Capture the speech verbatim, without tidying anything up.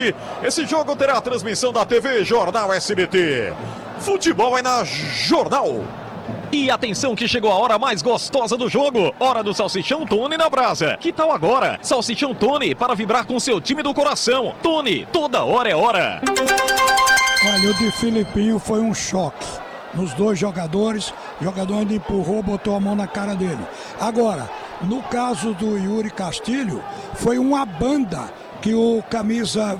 Esse jogo terá a transmissão da T V Jornal S B T. Futebol é na Jornal. E atenção que chegou a hora mais gostosa do jogo. Hora do Salsichão Tony na brasa. Que tal agora? Salsichão Tony para vibrar com seu time do coração. Tony, toda hora é hora. Olha, o de Filipinho foi um choque nos dois jogadores. O jogador ainda empurrou, botou a mão na cara dele. Agora, no caso do Yuri Castilho, foi uma banda que o camisa